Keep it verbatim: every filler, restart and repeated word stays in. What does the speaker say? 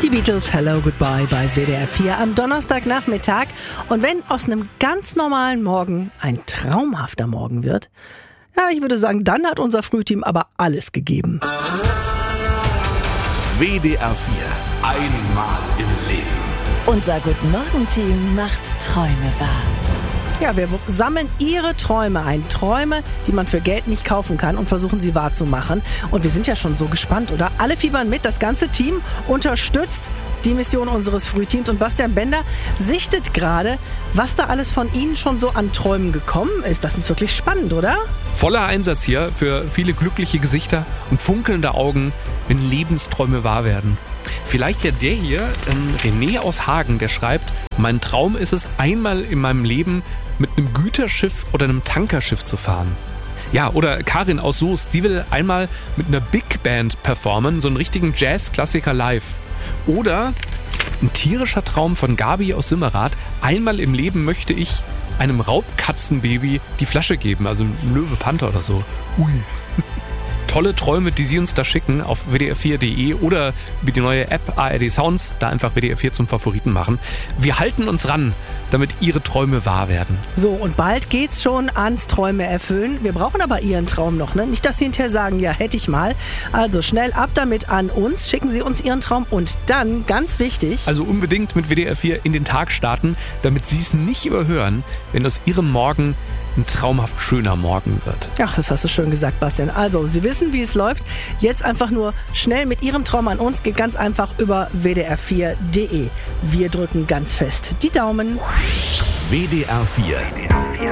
Die Beatles, Hello, Goodbye bei W D R vier am Donnerstagnachmittag. Und wenn aus einem ganz normalen Morgen ein traumhafter Morgen wird, ja, ich würde sagen, dann hat unser Frühteam aber alles gegeben. W D R vier, einmal im Leben. Unser Guten-Morgen-Team macht Träume wahr. Ja, wir sammeln Ihre Träume ein. Träume, die man für Geld nicht kaufen kann und versuchen sie wahrzumachen. Und wir sind ja schon so gespannt, oder? Alle fiebern mit. Das ganze Team unterstützt die Mission unseres Frühteams. Und Bastian Bender sichtet gerade, was da alles von Ihnen schon so an Träumen gekommen ist. Das ist wirklich spannend, oder? Voller Einsatz hier für viele glückliche Gesichter und funkelnde Augen, wenn Lebensträume wahr werden. Vielleicht ja der hier, ähm, René aus Hagen, der schreibt: Mein Traum ist es, einmal in meinem Leben mit einem Güterschiff oder einem Tankerschiff zu fahren. Ja, oder Karin aus Soest, sie will einmal mit einer Big Band performen, so einen richtigen Jazz-Klassiker live. Oder ein tierischer Traum von Gabi aus Simmerath: Einmal im Leben möchte ich einem Raubkatzenbaby die Flasche geben, also ein Löwe, Panther oder so. Ui. Tolle Träume, die Sie uns da schicken auf w d r vier punkt d e oder über die neue App A R D Sounds, da einfach W D R vier zum Favoriten machen. Wir halten uns ran, damit Ihre Träume wahr werden. So, und bald geht's schon ans Träume erfüllen. Wir brauchen aber Ihren Traum noch, ne? Nicht, dass Sie hinterher sagen, ja, hätte ich mal. Also schnell ab damit an uns, schicken Sie uns Ihren Traum und dann, ganz wichtig... Also unbedingt mit W D R vier in den Tag starten, damit Sie es nicht überhören, wenn aus Ihrem Morgen ein traumhaft schöner Morgen wird. Ach, das hast du schön gesagt, Bastian. Also, Sie wissen, wie es läuft. Jetzt einfach nur schnell mit Ihrem Traum an uns. Geht ganz einfach über w d r vier punkt d e. Wir drücken ganz fest die Daumen. W D R vier.